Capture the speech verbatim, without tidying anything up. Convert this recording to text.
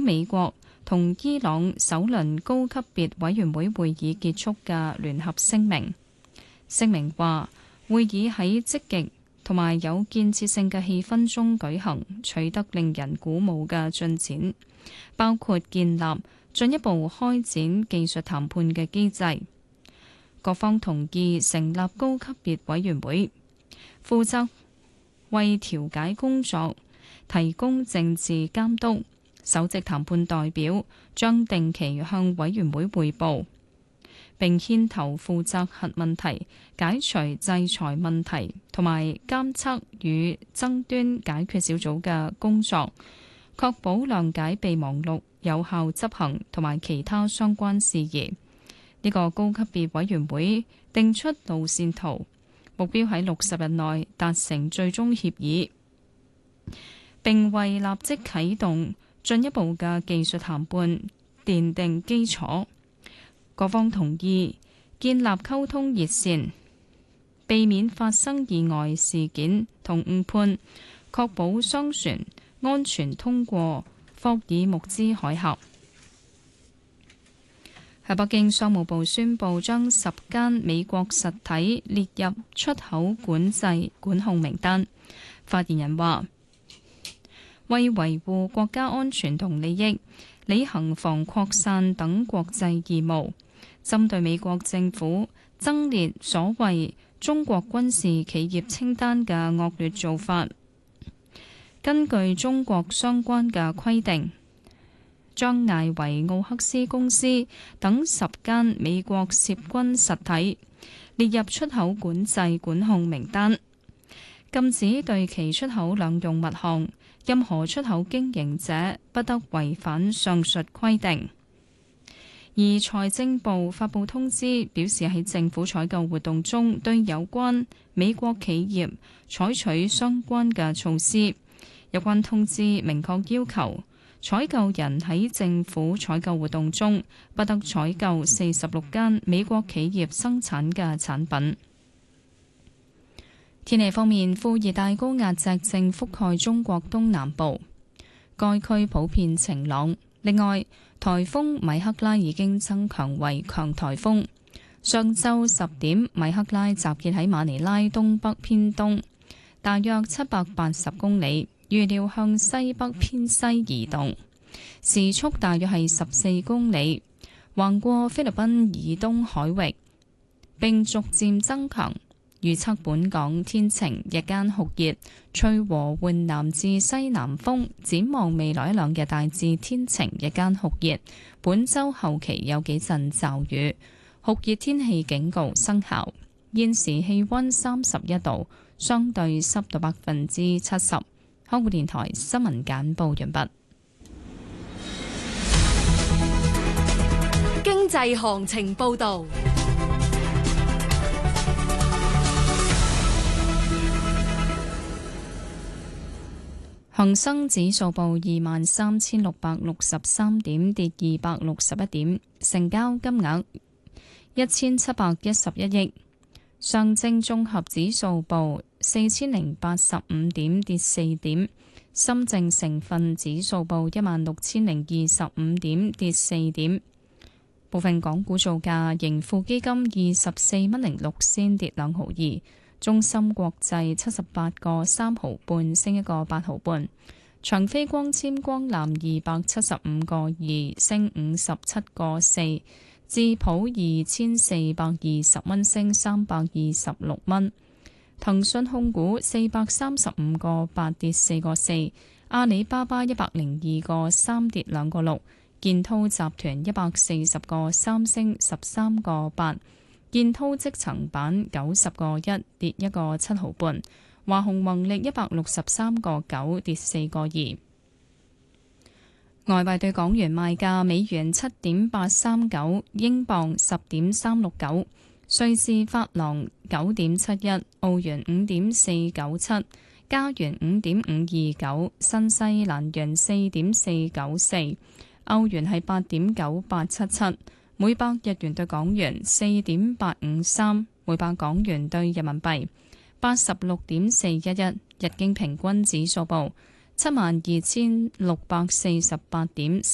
美國同伊朗首輪高級別委員會會議結束嘅聯合聲明。聲明話，會議喺積極同埋有建設性嘅氣氛中舉行，取得令人鼓舞嘅進展，包括建立進一步開展技術談判嘅機制。各方同意成立高級別委員會，負責為調解工作提供政治監督。首席談判代表將定期向委員會匯報，並牽頭負責核問題、解除制裁問題同埋監測與爭端解決小組嘅工作，確保諒解備忘錄有效執行同埋其他相關事宜。呢個高級別委員會定出路線圖，目標喺六十日內達成最終協議，並為立即啟動進一步嘅技術談判奠定基礎。各方同意建立溝通熱線，避免發生意外事件同誤判，確保商船安全通過霍爾木茲海峽。喺北京，商務部宣布將十間美國實體列入出口管制管控名單。發言人話，為維護國家安全同利益，履行防擴散等國際義務，針對美國政府增列所謂中國軍事企業清單嘅惡劣做法，根據中國相關嘅規定，將艾維奧克斯公司等十間美國涉軍實體列入出口管制管控名單，禁止對其出口兩用物項。任何出口經營者不得違反上述規定。而財政部發布通知，表示喺政府採購活動中對有關美國企業採取相關嘅措施。有關通知明確要求，採購人喺政府採購活動中不得採購四十六間美國企業生產嘅產品。天氣方面，副熱帶高壓脊正覆蓋中國東南部，該區普遍晴朗。另外，颱風米克拉已經增強為強颱風。上晝十點，米克拉集結喺馬尼拉東北偏東，大約七百八十公里，預料向西北偏西移動，時速大約係十四公里，橫過菲律賓以東海域，並逐漸增強。預測本港天晴，日間酷熱，吹和緩南至西南風。展望未來一兩日大致天晴，日間酷熱。本週後期有幾陣驟雨，酷熱天氣警告生效。現時氣溫三十一度，相對濕度百分之七十。香港電台新聞簡報完畢。 經濟行情報道。 恒生指數報二萬三千六百六十三點，跌二百六十一點，成交金額一千七百一十一億。上證綜合指數報四千零八十五點，跌四點。深證成分指數報一萬六千零二十五點，跌四點。部分港股造價，盈富基金二十四蚊零六仙，跌兩毫二。中芯國際七十八個三毫半，升一個八毫半。長飛光纖光纜二百七十五個二，升五十七個四。智普二千四百二十蚊，升三百二十六蚊。騰訊控股四百三十五個八，跌四個四。阿里巴巴一百零二個三，跌兩個六。建滔集團一百四十個三，升十三個八。建滔積層板九十個一，跌一個七毫半。華虹宏力一百六十三個九，跌四個二。外幣對港元賣價：美元七點八三九，英鎊十點三六九，瑞士法郎九點七一，澳元五點四九七，加元五點五二九，新西蘭元四點四九四，歐元係八點九八七七。每百日元對港元四點八五三，每百港元對人民幣八十六點四一一。日經平均指數報七萬二千六百四十八點，升